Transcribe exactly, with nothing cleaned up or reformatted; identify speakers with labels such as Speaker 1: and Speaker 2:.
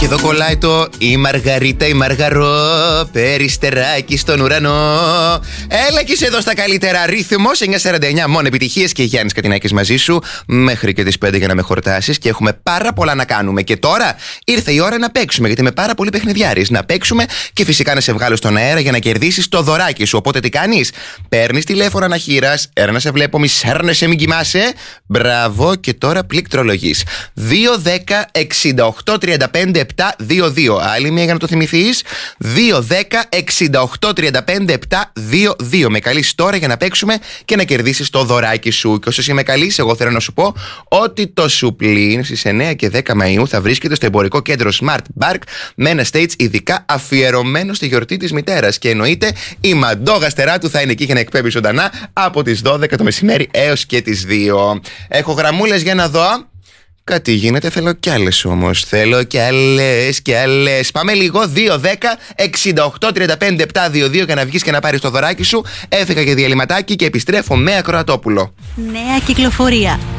Speaker 1: Και εδώ κολλάει το «Η Μαργαρίτα, η Μαργαρό, περιστεράκι στον ουρανό». Έλα και είσαι εδώ στα καλύτερα. Ρύθμος εννιά σαράντα εννιά, μόνο επιτυχίες και Γιάννης Κατινάκης μαζί σου μέχρι και τις πέντε για να με χορτάσεις. Και έχουμε πάρα πολλά να κάνουμε. Και τώρα ήρθε η ώρα να παίξουμε, γιατί είμαι πάρα πολύ παιχνιδιάρης. Να παίξουμε και φυσικά να σε βγάλω στον αέρα για να κερδίσεις το δωράκι σου. Οπότε τι κάνεις? Παίρνεις τηλέφωνο αναχείρας, έρνα σε βλέπω, μη σέρνεσαι, μην κοιμάσαι. Μπράβο, και τώρα πληκτρολογείς. δύο δέκα εξήντα οκτώ τριάντα πέντε επτά δύο δύο. Άλλη μία για να το θυμηθείς. δύο δέκα εξήντα οκτώ τριάντα πέντε επτά δύο δύο. Με καλείς τώρα για να παίξουμε και να κερδίσεις το δωράκι σου. Και όσο εσύ με καλείς, εγώ θέλω να σου πω ότι το Σουπλίν στις εννέα και δέκα Μαΐου θα βρίσκεται στο εμπορικό κέντρο Smart Park με ένα stage ειδικά αφιερωμένο στη γιορτή της μητέρας. Και εννοείται η μαντόγαστερά του θα είναι εκεί για να εκπέμπει ζωντανά από τις δώδεκα το μεσημέρι έως και τις δύο. Έχω γραμμούλες για να δω. Κάτι γίνεται, θέλω κι άλλες όμως. Θέλω κι άλλες κι άλλες. Πάμε λίγο. δύο δέκα εξήντα οκτώ τριάντα πέντε επτά δύο δύο για να βγεις και να πάρεις το δωράκι σου. Έφυγα για διαλυματάκι και επιστρέφω με Ακροατόπουλο.
Speaker 2: Νέα κυκλοφορία.